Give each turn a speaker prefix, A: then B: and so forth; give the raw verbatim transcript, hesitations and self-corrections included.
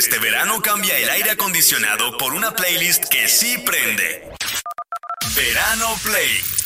A: Este verano cambia el aire acondicionado por una playlist que sí prende. Verano Play.